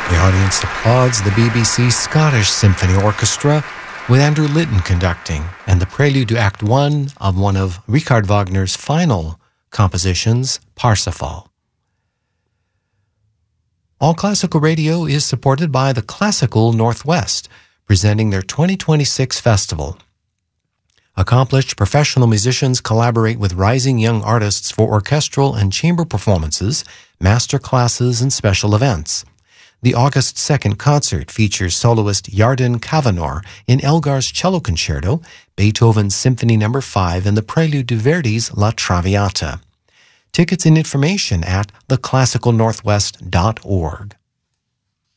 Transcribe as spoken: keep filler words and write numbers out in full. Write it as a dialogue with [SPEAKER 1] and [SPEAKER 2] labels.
[SPEAKER 1] The audience applauds the B B C Scottish Symphony Orchestra with Andrew Litton conducting and the prelude to Act One of one of Richard Wagner's final compositions, Parsifal. All Classical Radio is supported by the Classical Northwest, presenting their twenty twenty-six festival. Accomplished professional musicians collaborate with rising young artists for orchestral and chamber performances, master classes, and special events. The August second concert features soloist Yarden Kavanagh in Elgar's Cello Concerto, Beethoven's Symphony Number five, and the prelude to Verdi's La Traviata. Tickets and information at the classical northwest dot org.